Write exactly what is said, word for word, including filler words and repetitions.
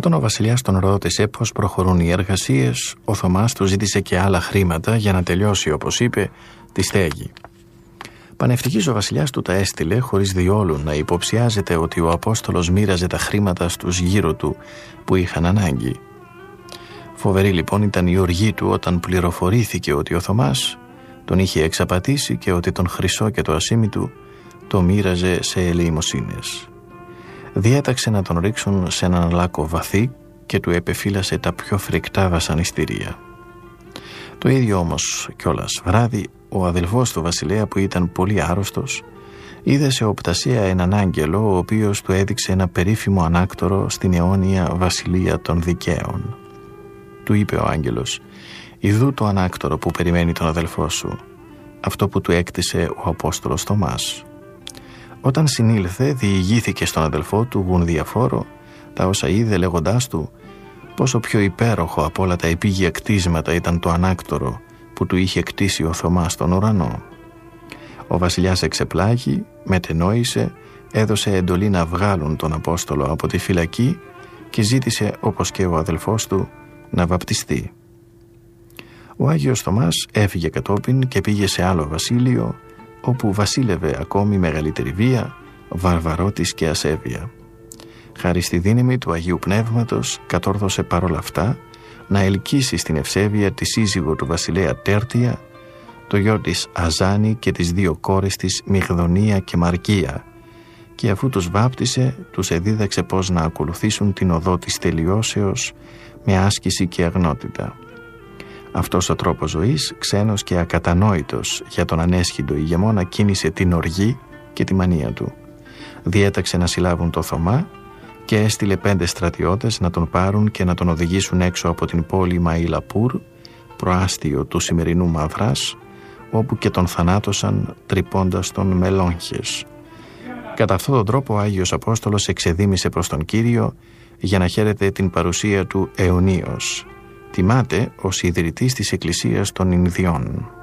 Όταν ο βασιλιάς τον ρώτησε πώς προχωρούν οι εργασίες, ο Θωμάς του ζήτησε και άλλα χρήματα για να τελειώσει, όπως είπε, τη στέγη. Πανευτυχής ο βασιλιάς του τα έστειλε χωρίς διόλου να υποψιάζεται ότι ο Απόστολος μοίραζε τα χρήματα στους γύρω του που είχαν ανάγκη. Φοβερή λοιπόν ήταν η οργή του όταν πληροφορήθηκε ότι ο Θωμάς τον είχε εξαπατήσει και ότι τον χρυσό και το ασήμι του το μοίραζε σε ελεημοσύνες. Διέταξε να τον ρίξουν σε έναν λάκκο βαθύ και του επεφύλασε τα πιο φρικτά βασανιστήρια. Το ίδιο όμως κιόλας βράδυ ο αδελφός του βασιλέα, που ήταν πολύ άρρωστος, είδε σε οπτασία έναν άγγελο ο οποίος του έδειξε ένα περίφημο ανάκτορο στην αιώνια βασιλεία των δικαίων. Του είπε ο άγγελος: «Ιδού το ανάκτορο που περιμένει τον αδελφό σου», αυτό που του έκτισε ο Απόστολος Θωμάς. Όταν συνήλθε, διηγήθηκε στον αδελφό του γουνδιαφόρο τα όσα είδε, λέγοντάς του πόσο πιο υπέροχο από όλα τα επίγεια κτίσματα ήταν το ανάκτορο που του είχε κτίσει ο Θωμάς στον ουρανό. Ο βασιλιάς εξεπλάγει, μετενόησε, έδωσε εντολή να βγάλουν τον Απόστολο από τη φυλακή και ζήτησε, όπως και ο αδελφός του, να βαπτιστεί. Ο Άγιος Θωμάς έφυγε κατόπιν και πήγε σε άλλο βασίλειο, όπου βασίλευε ακόμη μεγαλύτερη βία, βαρβαρότης και ασέβεια. Χάρη στη δύναμη του Αγίου Πνεύματος κατόρθωσε παρόλα αυτά να ελκύσει στην ευσέβεια τη σύζυγο του βασιλέα Τέρτια, το γιο της Αζάνη και τις δύο κόρες της Μυγδονία και Μαρκία, και αφού τους βάπτισε τους εδίδαξε πώς να ακολουθήσουν την οδό της τελειώσεως με άσκηση και αγνότητα. Αυτός ο τρόπος ζωής, ξένος και ακατανόητος για τον ανέσχυντο ηγεμόνα, κίνησε την οργή και τη μανία του. Διέταξε να συλλάβουν το Θωμά και έστειλε πέντε στρατιώτες να τον πάρουν και να τον οδηγήσουν έξω από την πόλη Μαϊλαπούρ, προάστιο του σημερινού Μαυράς, όπου και τον θανάτωσαν τρυπώντας τον με λόγχες. Κατά αυτόν τον τρόπο ο Άγιος Απόστολος εξεδήμησε προς τον Κύριο για να χαίρεται την παρουσία του αιωνίως. Τιμάται ως ιδρυτής της Εκκλησίας των Ινδιών.